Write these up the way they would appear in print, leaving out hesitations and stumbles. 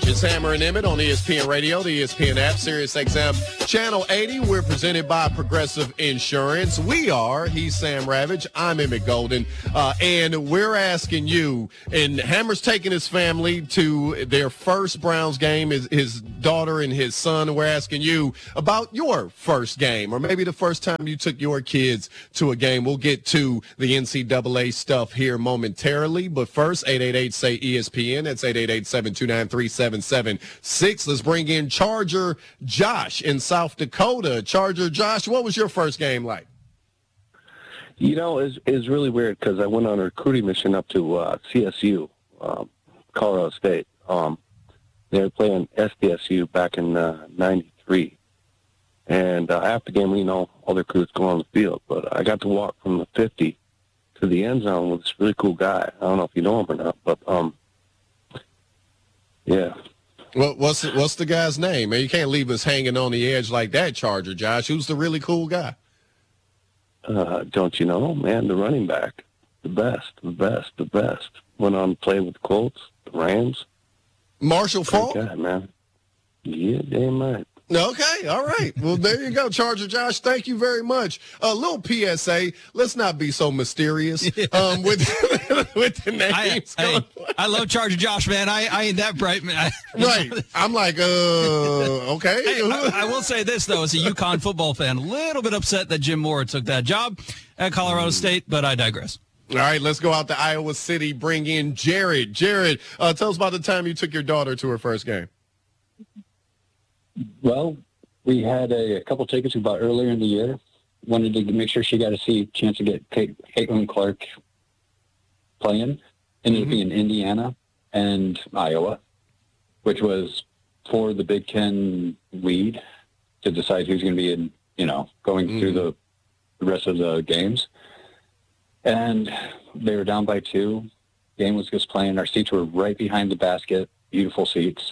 It's Hammer and Emmett on ESPN Radio, the ESPN app, Sirius XM, Channel 80. We're presented by Progressive Insurance. He's Sam Ravage, I'm Emmett Golden, and we're asking you, and Hammer's taking his family to their first Browns game, his daughter and his son. We're asking you about your first game, or maybe the first time you took your kids to a game. We'll get to the NCAA stuff here momentarily, but first, 888-SAY-ESPN. That's 888-729-3776. Let's bring in Charger Josh in South Dakota. Charger Josh, what was your first game like? You know, it's really weird because I went on a recruiting mission up to CSU, Colorado State. They were playing SDSU back in '93. And after the game, you know, all the recruits go on the field. But I got to walk from the 50 to the end zone with this really cool guy. I don't know if you know him or not, but yeah. Well, what's the guy's name? Man, you can't leave us hanging on the edge like that, Charger Josh. Who's the really cool guy? Don't you know, man? The running back, the best. Went on to play with the Colts, the Rams. Marshall Faulk? Great guy, man. Yeah, damn right. Okay, all right. Well, there you go, Charger Josh. Thank you very much. A little PSA. Let's not be so mysterious with the names. I love Charger Josh, man. I ain't that bright, man. Right. I'm like, okay. Hey, I will say this, though, as a UConn football fan, a little bit upset that Jim Mora took that job at Colorado State, but I digress. All right, let's go out to Iowa City, bring in Jared. Jared, tell us about the time you took your daughter to her first game. Well, we had a couple tickets about earlier in the year. Wanted to make sure she got a chance to get Caitlin Clark playing. Ended up being Indiana and Iowa, which was for the Big Ten lead to decide who's going to be in, going through the rest of the games. And they were down by 2. Game was just playing. Our seats were right behind the basket. Beautiful seats.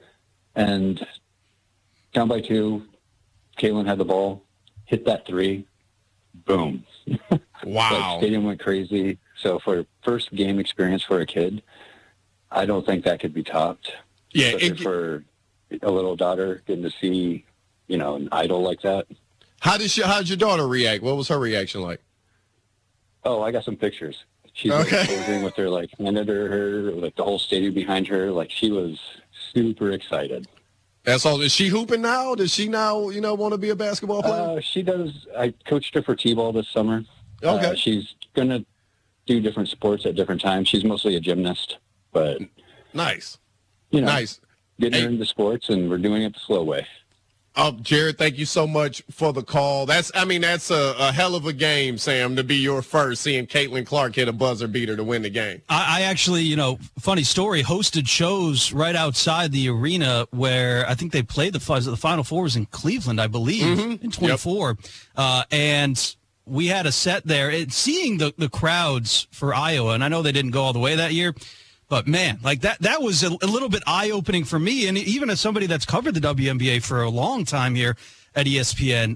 And down by 2, Caitlin had the ball, hit that 3, boom. Wow. Stadium went crazy. So for first game experience for a kid, I don't think that could be topped. Yeah. Especially for a little daughter getting to see, an idol like that. How did your daughter react? What was her reaction like? Oh, I got some pictures. She's posing with her, handed her, the whole stadium behind her. She was super excited. That's all. Is she hooping now? Does she now, want to be a basketball player? She does. I coached her for T-ball this summer. Okay. She's going to do different sports at different times. She's mostly a gymnast, but nice. Nice. Getting her into sports, and we're doing it the slow way. Jared, thank you so much for the call. That's a hell of a game, Sam, to be your first, seeing Caitlin Clark hit a buzzer beater to win the game. I actually, funny story, hosted shows right outside the arena where I think they played the Final Four was in Cleveland, I believe, in 24. Yep. And we had a set there. Seeing the crowds for Iowa, and I know they didn't go all the way that year, but, man, that was a little bit eye-opening for me. And even as somebody that's covered the WNBA for a long time here at ESPN,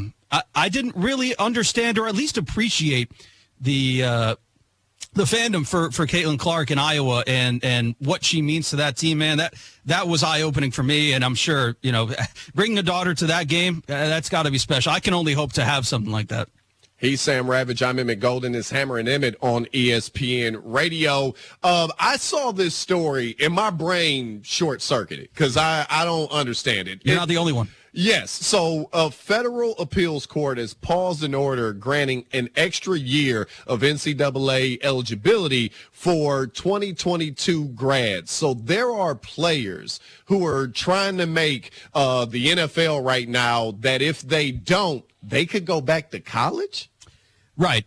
I didn't really understand or at least appreciate the fandom for Caitlin Clark in Iowa and what she means to that team, man. That was eye-opening for me, and I'm sure, bringing a daughter to that game, that's got to be special. I can only hope to have something like that. He's Sam Ravage. I'm Emmett Golden. It's Hammer and Emmett on ESPN Radio. I saw this story, and my brain short-circuited because I don't understand it. You're not the only one. Yes. So a federal appeals court has paused an order granting an extra year of NCAA eligibility for 2022 grads. So there are players who are trying to make the NFL right now that if they don't, they could go back to college? Right.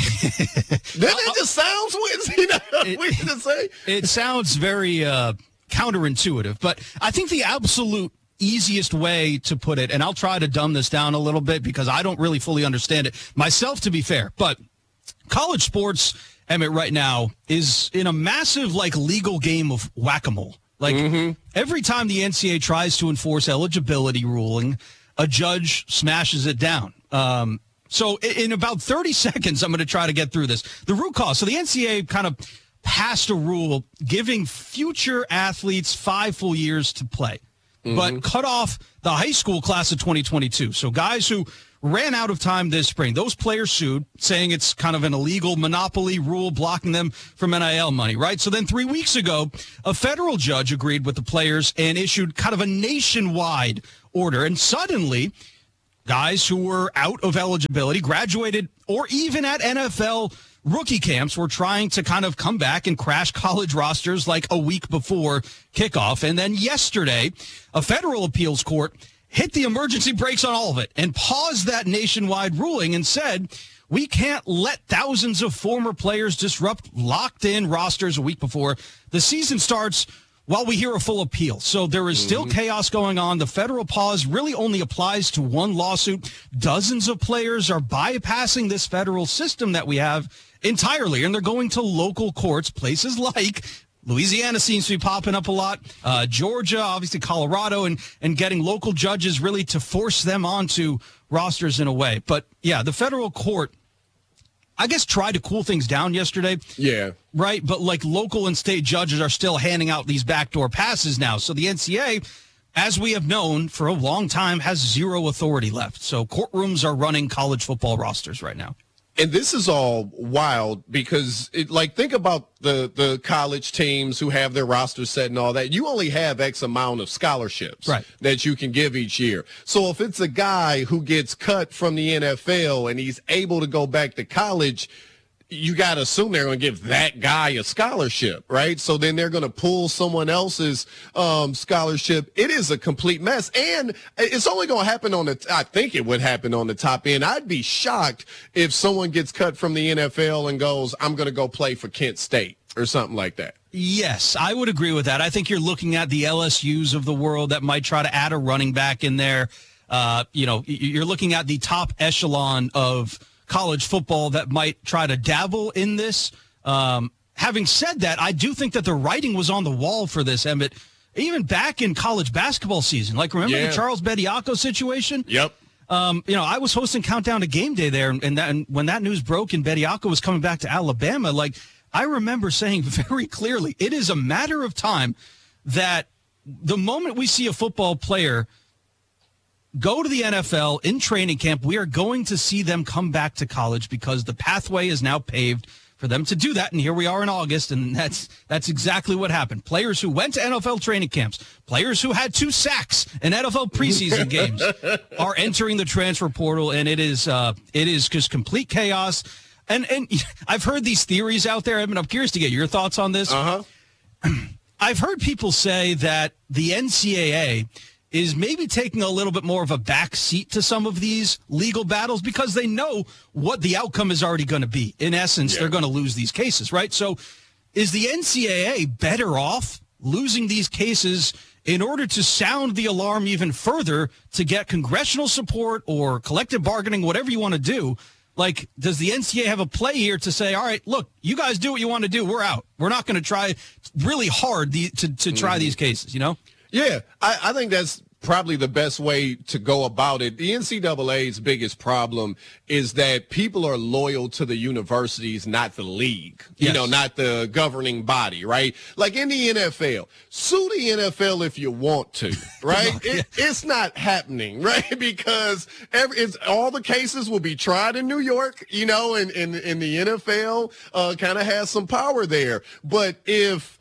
That just sounds weird to say. It sounds very counterintuitive, but I think the absolute easiest way to put it, and I'll try to dumb this down a little bit because I don't really fully understand it myself, to be fair, but college sports, Emmett, right now is in a massive legal game of whack-a-mole. Every time the NCAA tries to enforce eligibility ruling, a judge smashes it down. So in about 30 seconds, I'm going to try to get through this. The root cause. So the NCAA kind of passed a rule giving future athletes 5 full years to play, but cut off the high school class of 2022. So guys who ran out of time this spring, those players sued, saying it's kind of an illegal monopoly rule blocking them from NIL money, right? So then 3 weeks ago, a federal judge agreed with the players and issued kind of a nationwide order. And suddenly, guys who were out of eligibility, graduated, or even at NFL rookie camps were trying to kind of come back and crash college rosters like a week before kickoff. And then yesterday, a federal appeals court hit the emergency brakes on all of it and paused that nationwide ruling and said, we can't let thousands of former players disrupt locked-in rosters a week before the season starts while we hear a full appeal. So there is still chaos going on. The federal pause really only applies to one lawsuit. Dozens of players are bypassing this federal system that we have entirely, and they're going to local courts, places like Louisiana seems to be popping up a lot. Georgia, obviously Colorado, and getting local judges really to force them onto rosters in a way. But, yeah, the federal court, I guess, tried to cool things down yesterday. Yeah. Right? But, like, local and state judges are still handing out these backdoor passes now. So the NCAA, as we have known for a long time, has zero authority left. So courtrooms are running college football rosters right now. And this is all wild because, think about the college teams who have their rosters set and all that. You only have X amount of scholarships that you can give each year. So if it's a guy who gets cut from the NFL and he's able to go back to college, you got to assume they're going to give that guy a scholarship, right? So then they're going to pull someone else's scholarship. It is a complete mess. And it's only going to happen I think it would happen on the top end. I'd be shocked if someone gets cut from the NFL and goes, I'm going to go play for Kent State or something like that. Yes, I would agree with that. I think you're looking at the LSUs of the world that might try to add a running back in there. You're looking at the top echelon of college football that might try to dabble in this. Having said that, I do think that the writing was on the wall for this, Emmett, even back in college basketball season. Like, remember the Charles Bediako situation? Yep. I was hosting Countdown to Game Day there, and when that news broke and Bediako was coming back to Alabama, I remember saying very clearly, it is a matter of time that the moment we see a football player go to the NFL in training camp, we are going to see them come back to college because the pathway is now paved for them to do that. And here we are in August, and that's exactly what happened. Players who went to NFL training camps, players who had 2 sacks in NFL preseason games are entering the transfer portal, and it is just complete chaos. And I've heard these theories out there. I'm curious to get your thoughts on this. I've heard people say that the NCAA is maybe taking a little bit more of a back seat to some of these legal battles because they know what the outcome is already going to be. In essence, they're going to lose these cases, right? So is the NCAA better off losing these cases in order to sound the alarm even further to get congressional support or collective bargaining, whatever you want to do? Like, does the NCAA have a play here to say, all right, look, you guys do what you want to do. We're out. We're not going to try really hard to try these cases, you know? Yeah, I think that's probably the best way to go about it. The NCAA's biggest problem is that people are loyal to the universities, not the league, not the governing body, right? Like in the NFL, sue the NFL if you want to, right? It's not happening, right? Because all the cases will be tried in New York, and the NFL kind of has some power there. But if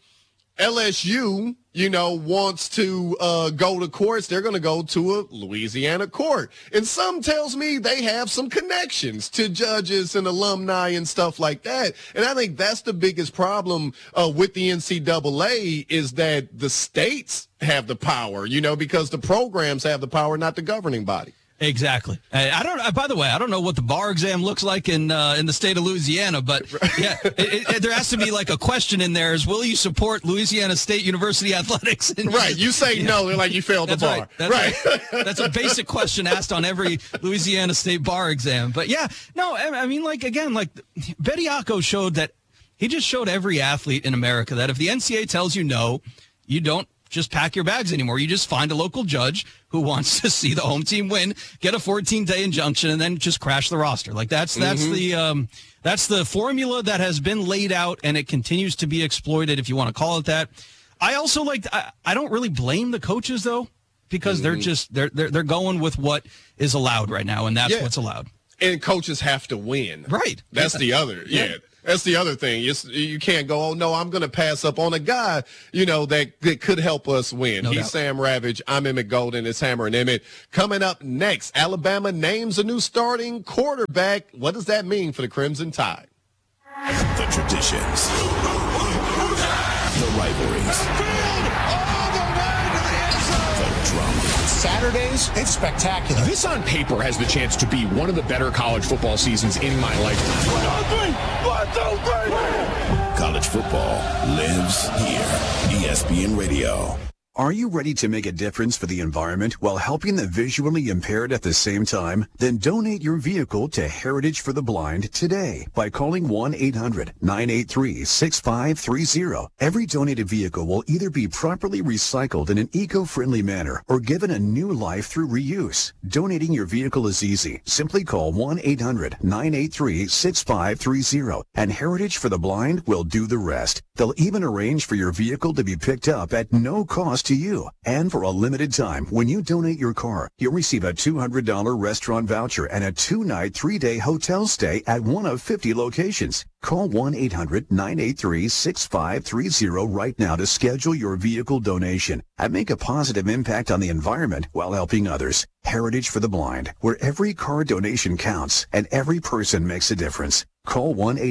LSU wants to go to courts, they're going to go to a Louisiana court. And some tells me they have some connections to judges and alumni and stuff like that. And I think that's the biggest problem with the NCAA is that the states have the power, because the programs have the power, not the governing body. Exactly. By the way, I don't know what the bar exam looks like in the state of Louisiana, but yeah, there has to be like a question in there: is will you support Louisiana State University athletics? And right. You say no, they're like you failed the bar. Right. That's a basic question asked on every Louisiana State bar exam. But yeah, no, I mean, Bediako showed that he just showed every athlete in America that if the NCAA tells you no, you don't just pack your bags anymore. You just find a local judge who wants to see the home team win, get a 14-day injunction, and then just crash the roster. Like that's the formula that has been laid out, and it continues to be exploited, if you want to call it that. I also I don't really blame the coaches though, because they're just they're going with what is allowed right now, and that's what's allowed. And coaches have to win. Right. That's the other. Yeah. That's the other thing. You can't go, oh, no, I'm going to pass up on a guy, that could help us win. No He's doubt. Sam Ravage. I'm Emmett Golden. It's Hammer and Emmett. Coming up next, Alabama names a new starting quarterback. What does that mean for the Crimson Tide? The traditions. The rivalries. The drama. Saturdays, it's spectacular. This on paper has the chance to be one of the better college football seasons in my lifetime. 1, 2, 3. College football lives here. ESPN Radio. Are you ready to make a difference for the environment while helping the visually impaired at the same time? Then donate your vehicle to Heritage for the Blind today by calling 1-800-983-6530. Every donated vehicle will either be properly recycled in an eco-friendly manner or given a new life through reuse. Donating your vehicle is easy. Simply call 1-800-983-6530 and Heritage for the Blind will do the rest. They'll even arrange for your vehicle to be picked up at no cost to you. And for a limited time, when you donate your car, you'll receive a $200 restaurant voucher and a 2-night, 3-day hotel stay at one of 50 locations. Call 1-800-983-6530 right now to schedule your vehicle donation and make a positive impact on the environment while helping others. Heritage for the Blind, where every car donation counts and every person makes a difference. Call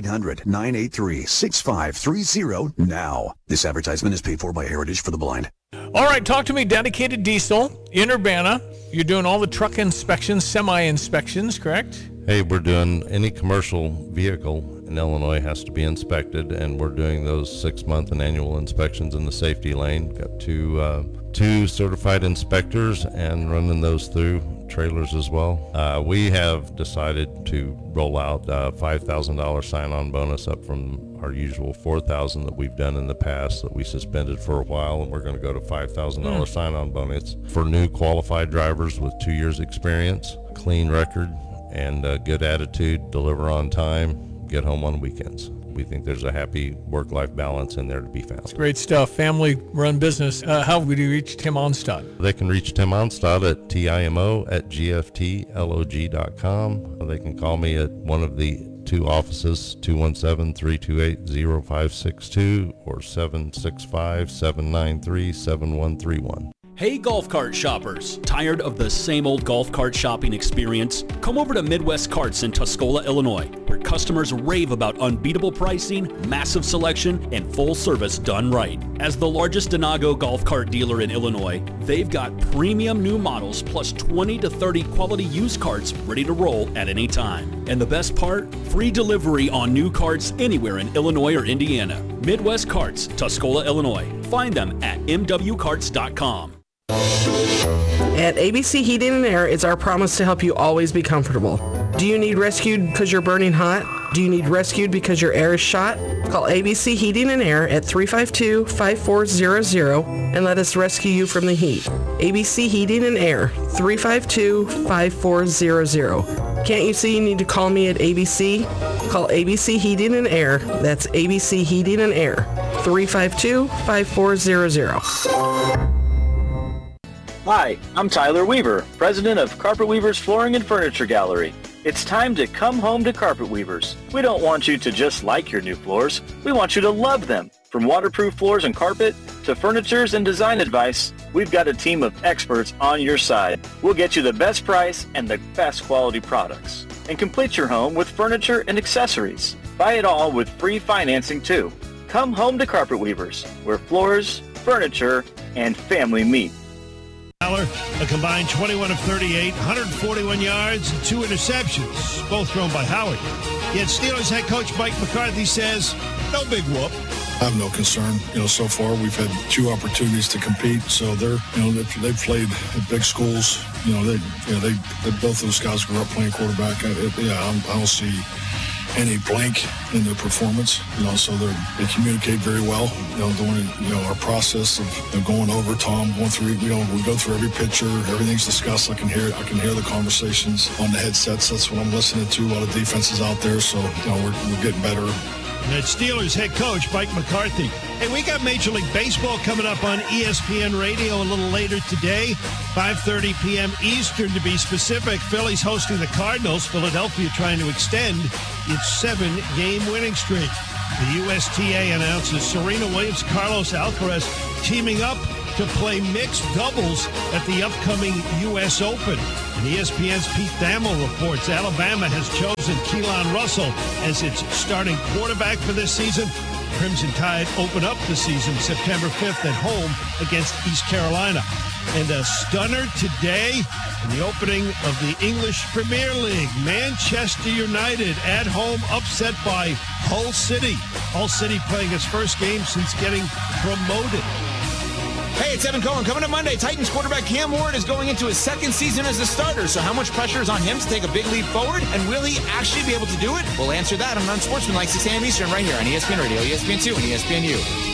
1-800-983-6530 now. This advertisement is paid for by Heritage for the Blind. All right, talk to me. Dedicated Diesel in Urbana. You're doing all the truck inspections, semi-inspections, correct? Hey, we're doing any commercial vehicle in Illinois has to be inspected, and we're doing those 6-month and annual inspections in the safety lane. Got two certified inspectors and running those through trailers as well. We have decided to roll out a $5,000 sign-on bonus up from our usual $4,000 that we've done in the past that we suspended for a while, and we're going to go to $5,000 sign-on bonus for new qualified drivers with 2 years experience, clean record, and a good attitude, deliver on time, get home on weekends. We think there's a happy work-life balance in there to be found. It's great stuff. Family-run business. How would you reach Tim Onstad? They can reach Tim Onstad at TIMO@GFTLOG.com. They can call me at one of the 2 offices, 217-328-0562 or 765-793-7131. Hey golf cart shoppers, tired of the same old golf cart shopping experience? Come over to Midwest Carts in Tuscola, Illinois, where customers rave about unbeatable pricing, massive selection, and full service done right. As the largest Denago golf cart dealer in Illinois, they've got premium new models plus 20 to 30 quality used carts ready to roll at any time. And the best part? Free delivery on new carts anywhere in Illinois or Indiana. Midwest Carts, Tuscola, Illinois. Find them at mwcarts.com. At ABC Heating and Air, it's our promise to help you always be comfortable. Do you need rescued because you're burning hot? Do you need rescued because your air is shot? Call ABC Heating and Air at 352-5400 and let us rescue you from the heat. ABC Heating and Air, 352-5400. Can't you see you need to call me at ABC? Call ABC Heating and Air. That's ABC Heating and Air, 352-5400. Hi, I'm Tyler Weaver, president of Carpet Weavers Flooring and Furniture Gallery. It's time to come home to Carpet Weavers. We don't want you to just like your new floors. We want you to love them. From waterproof floors and carpet to furnitures and design advice, we've got a team of experts on your side. We'll get you the best price and the best quality products. And complete your home with furniture and accessories. Buy it all with free financing too. Come home to Carpet Weavers, where floors, furniture, and family meet. A combined 21 of 38, 141 yards, and 2 interceptions, both thrown by Howard. Yet Steelers head coach Mike McCarthy says, no big whoop. I have no concern. So far we've had 2 opportunities to compete. So they've played at big schools. They both those guys grew up playing quarterback. I don't see any blank in their performance. So they communicate very well. Doing our process of going over Tom, going through. We go through every picture, everything's discussed. I can hear the conversations on the headsets. That's what I'm listening to. A lot of defenses out there, so we're getting better. That's Steelers head coach Mike McCarthy. Hey, we got Major League Baseball coming up on ESPN Radio a little later today, 5:30 p.m. Eastern to be specific. Phillies hosting the Cardinals. Philadelphia trying to extend its 7-game winning streak. The USTA announces Serena Williams, Carlos Alcaraz teaming up to play mixed doubles at the upcoming U.S. Open. And ESPN's Pete Thamel reports Alabama has chosen Keelan Russell as its starting quarterback for this season. Crimson Tide open up the season September 5th at home against East Carolina. And a stunner today in the opening of the English Premier League. Manchester United at home upset by Hull City. Hull City playing its first game since getting promoted. Hey, it's Evan Cohen. Coming up Monday, Titans quarterback Cam Ward is going into his second season as a starter. So how much pressure is on him to take a big leap forward? And will he actually be able to do it? We'll answer that on Unsportsmanlike 6 a.m. Eastern right here on ESPN Radio, ESPN2, and ESPNU.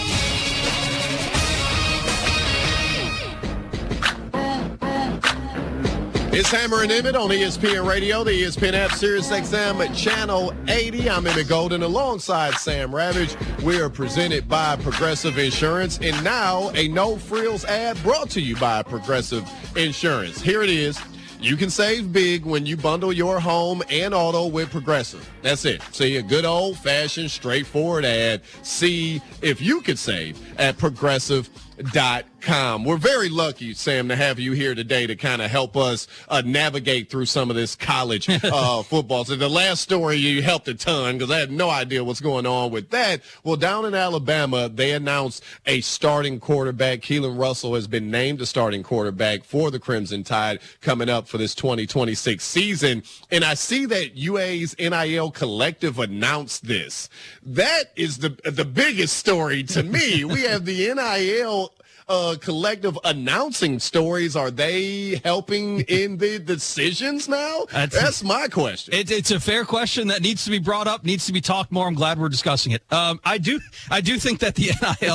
It's Hammer and Emmett on ESPN Radio, the ESPN app, Sirius XM Channel 80. I'm Emmett Golden alongside Sam Ravage. We are presented by Progressive Insurance. And now a No Frills ad brought to you by Progressive Insurance. Here it is. You can save big when you bundle your home and auto with Progressive. That's it. See, a good old-fashioned, straightforward ad. See if you could save at Progressive.com. We're very lucky, Sam, to have you here today to kind of help us navigate through some of this college football. So the last story, you helped a ton because I had no idea what's going on with that. Well, down in Alabama, they announced a starting quarterback. Keelan Russell has been named the starting quarterback for the Crimson Tide coming up for this 2026 season. And I see that UA's NIL Collective announced this. That is the biggest story to me. We have the NIL Collective announcing stories. Are they helping in the decisions now? That's my question. It's a fair question that needs to be brought up, needs to be talked more. I'm glad we're discussing it. I do think that the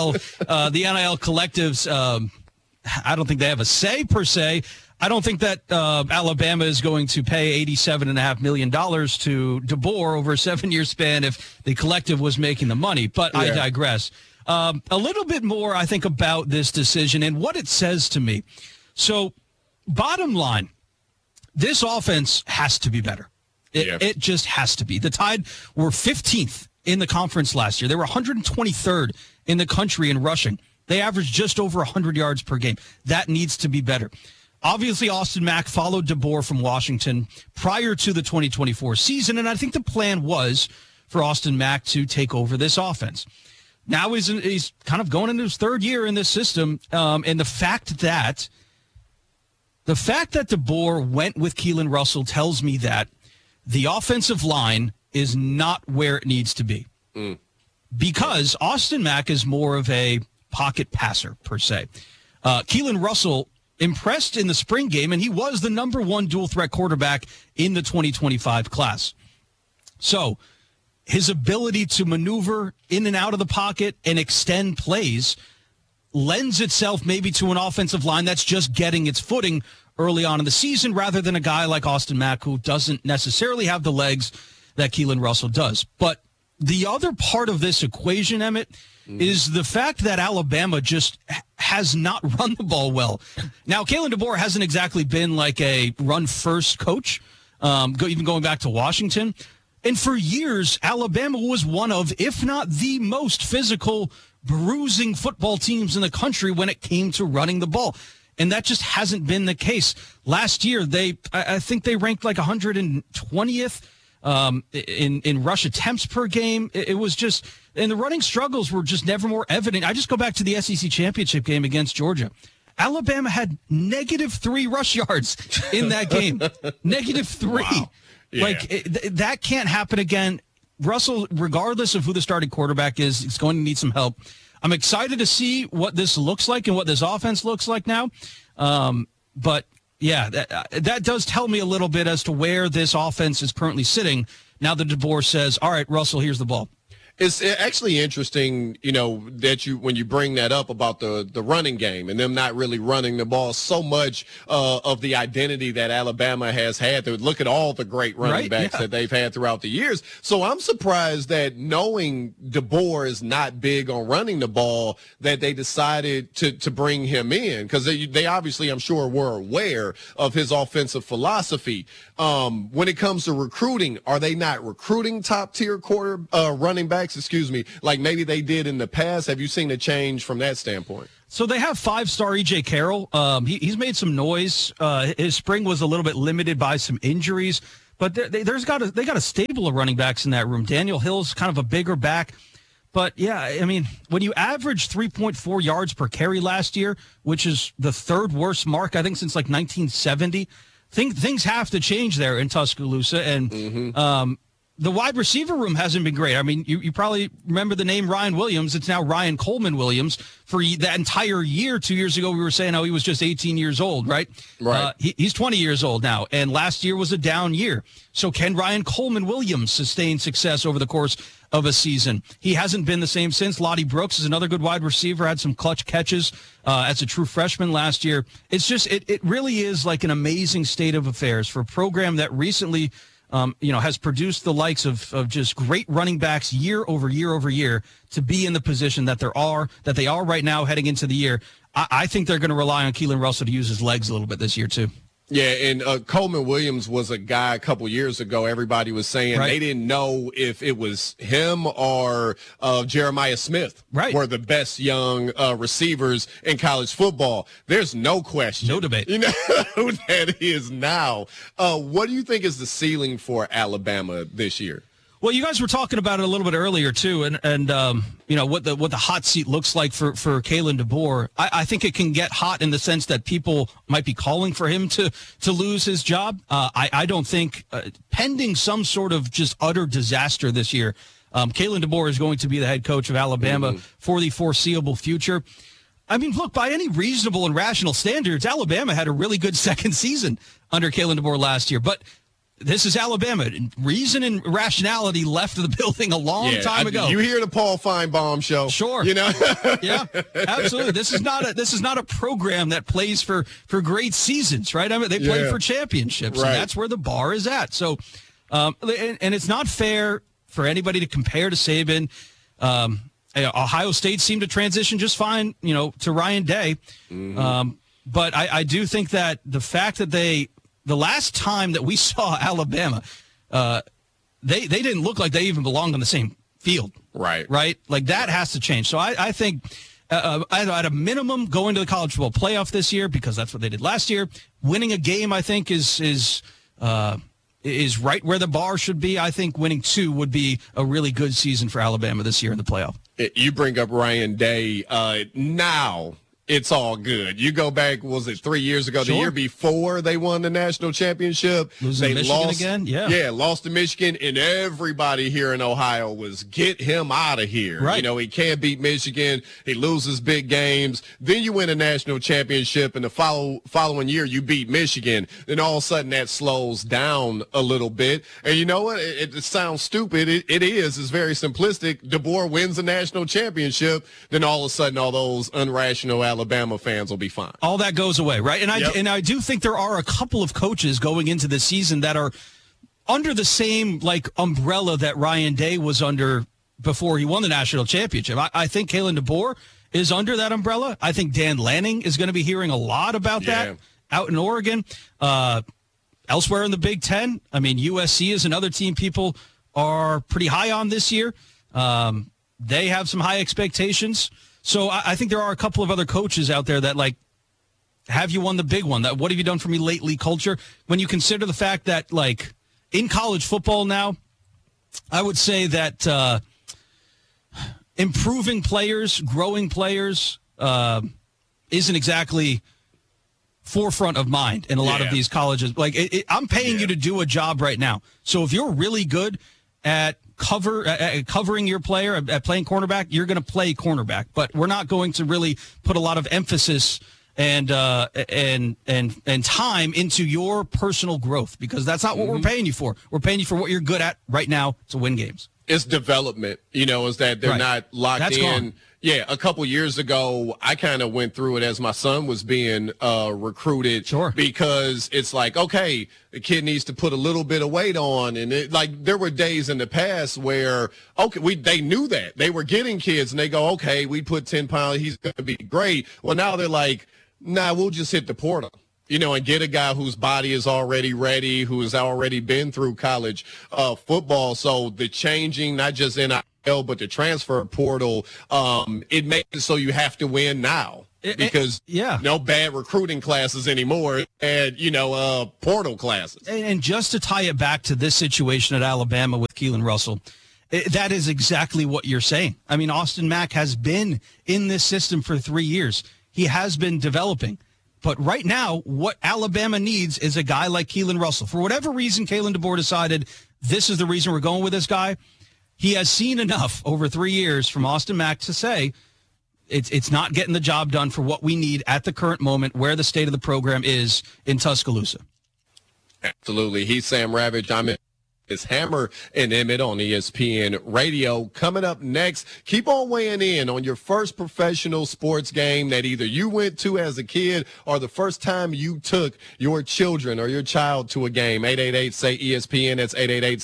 NIL collectives, I don't think they have a say per se. I don't think that Alabama is going to pay $87.5 million to DeBoer over a 7-year span if the collective was making the money. But yeah. I digress. A little bit more, I think, about this decision and what it says to me. So, bottom line, this offense has to be better. It just has to be. The Tide were 15th in the conference last year. They were 123rd in the country in rushing. They averaged just over 100 yards per game. That needs to be better. Obviously, Austin Mack followed DeBoer from Washington prior to the 2024 season, and I think the plan was for Austin Mack to take over this offense. Now he's kind of going into his third year in this system, and the fact that DeBoer went with Keelan Russell tells me that the offensive line is not where it needs to be. Because Austin Mack is more of a pocket passer, per se. Keelan Russell impressed in the spring game, and he was the number one dual-threat quarterback in the 2025 class. So his ability to maneuver in and out of the pocket and extend plays lends itself maybe to an offensive line that's just getting its footing early on in the season rather than a guy like Austin Mack who doesn't necessarily have the legs that Keelan Russell does. But the other part of this equation, Emmett, is the fact that Alabama just has not run the ball well. Now, Kalen DeBoer hasn't exactly been like a run-first coach, even going back to Washington. And for years, Alabama was one of, if not the most physical, bruising football teams in the country when it came to running the ball. And that just hasn't been the case. Last year, I think they ranked like 120th in rush attempts per game. It was just, and the running struggles were just never more evident. I just go back to the SEC championship game against Georgia. Alabama had -3 rush yards in that game. -3. Wow. Yeah. That can't happen again. Russell, regardless of who the starting quarterback is going to need some help. I'm excited to see what this looks like and what this offense looks like now. But, yeah, that does tell me a little bit as to where this offense is currently sitting now that DeBoer says, all right, Russell, here's the ball. It's actually interesting, that when you bring that up about the running game and them not really running the ball. So much of the identity that Alabama has had. Look at all the great running backs that they've had throughout the years. So I'm surprised that, knowing DeBoer is not big on running the ball, that they decided to bring him in, because they obviously, I'm sure, were aware of his offensive philosophy. When it comes to recruiting, are they not recruiting top-tier running backs? Like maybe they did in the past? Have you seen a change from that standpoint? So they have 5-star E.J. Carroll. He's made some noise. His spring was a little bit limited by some injuries, but they got a stable of running backs in that room. Daniel Hill's kind of a bigger back. But, yeah, I mean, when you average 3.4 yards per carry last year, which is the third worst mark, I think, since like 1970, things have to change there in Tuscaloosa. And the wide receiver room hasn't been great. I mean, you probably remember the name Ryan Williams. It's now Ryan Coleman Williams. For that entire year, 2 years ago, we were saying, he was just 18 years old, right? Right. He's 20 years old now, and last year was a down year. So can Ryan Coleman Williams sustain success over the course of a season? He hasn't been the same since. Lottie Brooks is another good wide receiver, had some clutch catches as a true freshman last year. It's just, it really is like an amazing state of affairs for a program that recently has produced the likes of just great running backs year over year over year to be in the position that they are right now heading into the year. I think they're going to rely on Keelan Russell to use his legs a little bit this year too. Yeah, and Coleman Williams was a guy a couple years ago. Everybody was saying they didn't know if it was him or Jeremiah Smith were the best young receivers in college football. There's no question. No debate. You know who that is now. What do you think is the ceiling for Alabama this year? Well, you guys were talking about it a little bit earlier too, and what the hot seat looks like for Kalen DeBoer. I think it can get hot in the sense that people might be calling for him to lose his job. I don't think, pending some sort of just utter disaster this year, Kalen DeBoer is going to be the head coach of Alabama for the foreseeable future. I mean, look, by any reasonable and rational standards, Alabama had a really good second season under Kalen DeBoer last year, but this is Alabama. Reason and rationality left the building a long time ago. You hear the Paul Feinbaum show? Sure. Yeah, absolutely. This is not a program that plays for great seasons, right? I mean, they play for championships, and that's where the bar is at. So, and it's not fair for anybody to compare to Saban. Ohio State seemed to transition just fine, to Ryan Day. But I do think that the fact that the last time that we saw Alabama, they didn't look like they even belonged on the same field. Right. Like that has to change. So I think at a minimum going to the college football playoff this year, because that's what they did last year. Winning a game, I think, is right where the bar should be. I think winning 2 would be a really good season for Alabama this year in the playoff. You bring up Ryan Day. Now it's all good. You go back, was it 3 years ago? Sure. The year before they won the national championship. Losing to Michigan again? Yeah, lost to Michigan, and everybody here in Ohio was, get him out of here. Right. He can't beat Michigan. He loses big games. Then you win a national championship, and the following year you beat Michigan. Then all of a sudden that slows down a little bit. And you know what? It sounds stupid. It is. It's very simplistic. DeBoer wins the national championship. Then all of a sudden all those unrational Alabama fans will be fine. All that goes away, right? And I do think there are a couple of coaches going into the season that are under the same umbrella that Ryan Day was under before he won the national championship. I think Kalen DeBoer is under that umbrella. I think Dan Lanning is going to be hearing a lot about that out in Oregon. Elsewhere in the Big Ten, I mean, USC is another team people are pretty high on this year. They have some high expectations. So I think there are a couple of other coaches out there that, have you won the big one? That what have you done for me lately culture? When you consider the fact that, in college football now, I would say that improving players, growing players isn't exactly forefront of mind in a lot of these colleges. I'm paying you to do a job right now. So if you're really good at covering your player, at playing cornerback, you're going to play cornerback. But we're not going to really put a lot of emphasis and time into your personal growth, because that's not what we're paying you for. We're paying you for what you're good at right now, to win games. It's development, is that they're not locked That's in. gone. Yeah, a couple years ago, I kind of went through it as my son was being recruited. Sure. Because it's like, okay, the kid needs to put a little bit of weight on. And there were days in the past where, they knew that. They were getting kids, and they go, okay, we put 10 pounds, he's going to be great. Well, now they're like, nah, we'll just hit the portal. And get a guy whose body is already ready, who has already been through college football. So the changing, not just NIL, but the transfer portal, it makes it so you have to win now. Because no bad recruiting classes anymore, and portal classes. And just to tie it back to this situation at Alabama with Keelan Russell, that is exactly what you're saying. I mean, Austin Mack has been in this system for 3 years. He has been developing. But right now, what Alabama needs is a guy like Keelan Russell. For whatever reason, Kalen DeBoer decided this is the reason we're going with this guy. He has seen enough over 3 years from Austin Mack to say it's not getting the job done for what we need at the current moment, where the state of the program is in Tuscaloosa. Absolutely. He's Sam Ravage. I'm It's Hammer and Emmett on ESPN Radio. Coming up next, keep on weighing in on your first professional sports game that either you went to as a kid or the first time you took your children or your child to a game. 888-SAY-ESPN. That's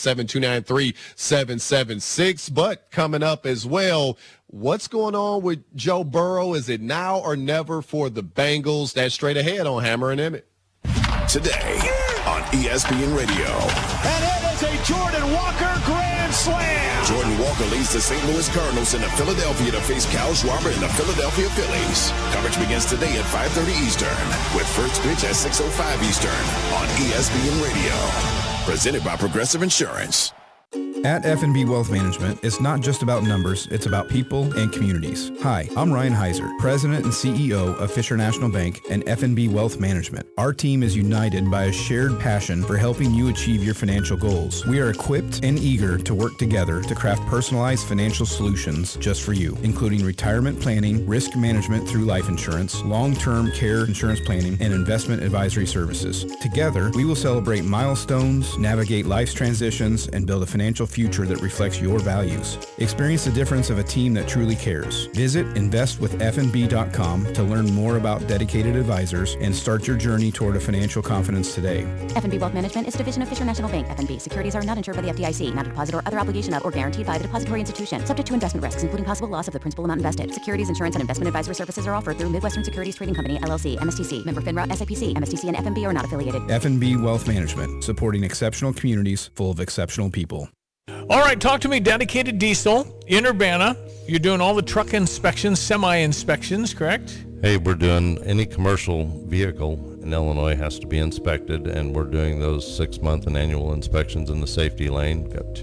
888-729-3776. But coming up as well, what's going on with Joe Burrow? Is it now or never for the Bengals? That's straight ahead on Hammer and Emmett. Today on ESPN Radio. And it is a Jordan Walker grand slam. Jordan Walker leads the St. Louis Cardinals into Philadelphia to face Kyle Schwarber and the Philadelphia Phillies. Coverage begins today at 5:30 Eastern with first pitch at 6:05 Eastern on ESPN Radio. Presented by Progressive Insurance. At F&B Wealth Management, it's not just about numbers, it's about people and communities. Hi, I'm Ryan Heiser, President and CEO of Fisher National Bank and F&B Wealth Management. Our team is united by a shared passion for helping you achieve your financial goals. We are equipped and eager to work together to craft personalized financial solutions just for you, including retirement planning, risk management through life insurance, long-term care insurance planning, and investment advisory services. Together, we will celebrate milestones, navigate life's transitions, and build a financial future that reflects your values. Experience the difference of a team that truly cares. Visit investwithfnb.com to learn more about dedicated advisors and start your journey toward a financial confidence today. F&B Wealth Management is a division of Fisher National Bank. F&B securities are not insured by the FDIC, not a deposit or other obligation of or guaranteed by the depository institution, subject to investment risks, including possible loss of the principal amount invested. Securities, insurance, and investment advisory services are offered through Midwestern Securities Trading Company, LLC, MSTC, member FINRA, SIPC, MSTC, and F&B are not affiliated. F&B Wealth Management, supporting exceptional communities full of exceptional people. All right, talk to me. Dedicated Diesel in Urbana. You're doing all the truck inspections, semi-inspections, correct? Hey, we're doing any commercial vehicle in Illinois has to be inspected, and we're doing those 6-month and annual inspections in the safety lane. Got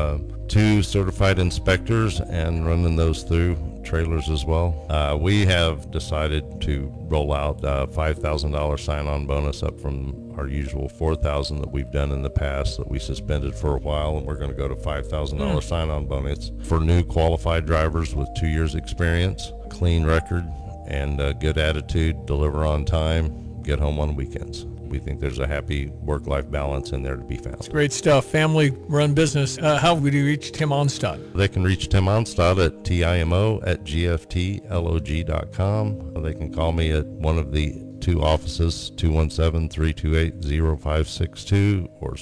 two certified inspectors and running those through trailers as well. We have decided to roll out a $5,000 sign-on bonus up from our usual $4,000 that we've done in the past that we suspended for a while, and we're going to go to $5,000 sign-on bonus for new qualified drivers with 2 years experience, clean record, and a good attitude, deliver on time, get home on weekends. We think there's a happy work-life balance in there to be found. Great stuff. Family-run business. How would you reach Tim Onstad? They can reach Tim Onstad at TIMO@GFTLOG.com. They can call me at one of the two offices, 217-328-0562 or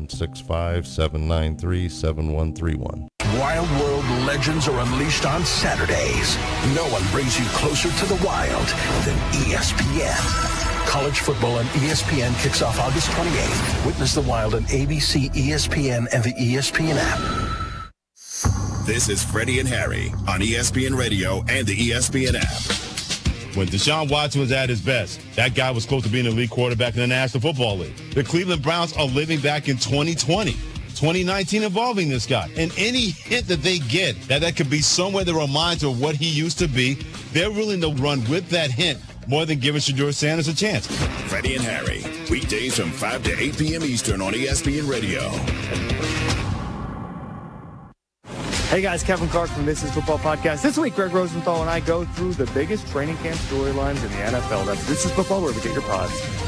765-793-7131. Wild World legends are unleashed on Saturdays. No one brings you closer to the wild than ESPN. College football on ESPN kicks off August 28th. Witness the Wild on ABC, ESPN, and the ESPN app. This is Freddie and Harry on ESPN Radio and the ESPN app. When Deshaun Watson was at his best, that guy was close to being an elite quarterback in the National Football League. The Cleveland Browns are living back in 2020. 2019 involving this guy. And any hint that they get that could be somewhere that reminds of what he used to be, they're willing to run with that hint more than giving Shedeur Sanders a chance. Freddie and Harry, weekdays from 5 to 8 p.m. Eastern on ESPN Radio. Hey guys, Kevin Clark from This Is Football Podcast. This week, Greg Rosenthal and I go through the biggest training camp storylines in the NFL. That's This Is Football, where we get your pods.